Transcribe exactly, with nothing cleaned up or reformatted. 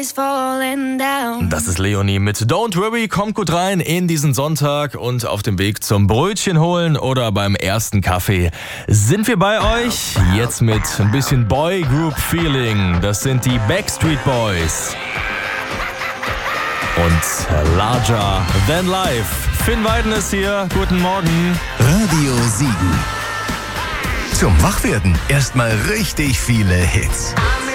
Das ist Leonie mit Don't Worry, kommt gut rein in diesen Sonntag und auf dem Weg zum Brötchen holen oder beim ersten Kaffee sind wir bei euch. Jetzt mit ein bisschen Boy Group Feeling. Das sind die Backstreet Boys. Und Larger Than Life. Finn Weiden ist hier. Guten Morgen. Radio Siegen. Zum Wachwerden erstmal richtig viele Hits.